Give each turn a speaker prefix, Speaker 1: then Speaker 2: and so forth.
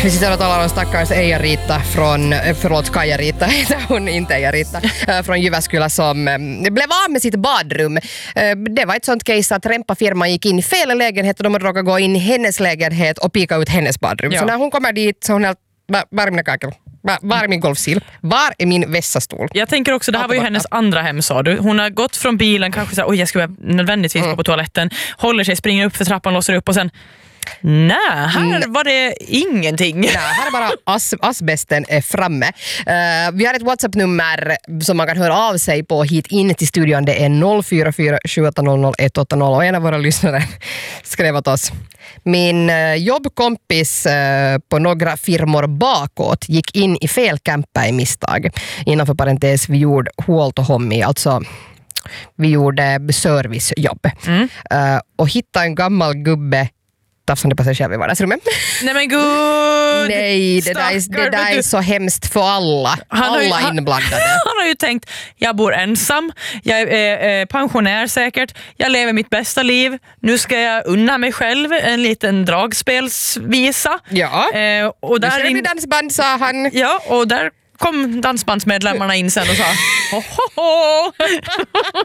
Speaker 1: Vi sitter och talar om stackars Eija-Rita från, Kaja-Rita heter hon, inte Eija-Rita, från Jyväskylä som blev av med sitt badrum. Det var ett sånt case att Rempa-firman gick in i fel lägenhet och de råkade gå in i hennes lägenhet och pika ut hennes badrum. Ja. Så när hon kommer dit så hon helt, var är mina kakor? Var är min golfsil? Var är min vässastol?
Speaker 2: Jag tänker också, det här var ju hennes andra hem, sa du. Hon har gått från bilen, kanske så här, jag ska nödvändigtvis gå på toaletten, håller sig, springer upp för trappan, låser upp och sen nej, här var det ingenting.
Speaker 1: Nej, här är bara asbesten är framme. Vi har ett WhatsApp-nummer som man kan höra av sig på hit in till studion. Det är 044 700 180 och en av våra lyssnare skrev åt oss. Min jobbkompis på några firmor bakåt gick in i fel camper i misstag. Innanför parentes, vi gjorde hålt och hommi, alltså vi gjorde servicejobb. Och hittade en gammal gubbe tafsande på sig själv i vardagsrummet.
Speaker 2: Nej men gud!
Speaker 1: Nej, det där är så hemskt för alla. Alla inblandade.
Speaker 2: Han har ju tänkt, jag bor ensam, jag är pensionär säkert, jag lever mitt bästa liv, nu ska jag unna mig själv en liten dragspelsvisa.
Speaker 1: Ja,
Speaker 2: och där
Speaker 1: det dansband, sa han.
Speaker 2: Ja, och där kom dansbandsmedlemmarna in sen och sa ho, ho, ho.